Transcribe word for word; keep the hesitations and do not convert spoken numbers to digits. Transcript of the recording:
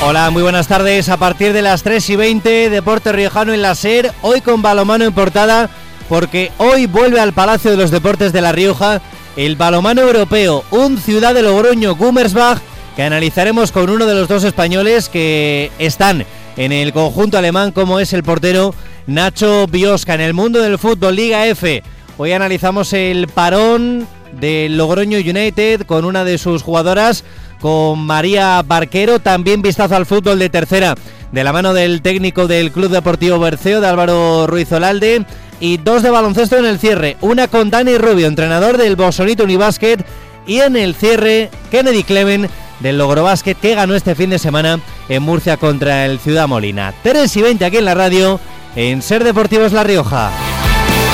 Hola, muy buenas tardes. A partir de las tres y veinte, Deporte Riojano en la SER, hoy con balonmano en portada, porque hoy vuelve al Palacio de los Deportes de La Rioja el balonmano europeo, un Ciudad de Logroño Gummersbach, que analizaremos con uno de los dos españoles que están en el conjunto alemán, como es el portero Nacho Biosca. En el mundo del fútbol, Liga F, hoy analizamos el parón del Logroño United con una de sus jugadoras, con María Barquero. También vistazo al fútbol de tercera, de la mano del técnico del Club Deportivo Berceo, de Álvaro Ruiz Olalde. Y dos de baloncesto en el cierre, una con Dani Rubio, entrenador del Bosonito Unibásquet, y en el cierre Kennedy Clemen del Logrobásquet, que ganó este fin de semana en Murcia contra el Ciudad Molina. tres y veinte aquí en la radio, en SER Deportivos La Rioja.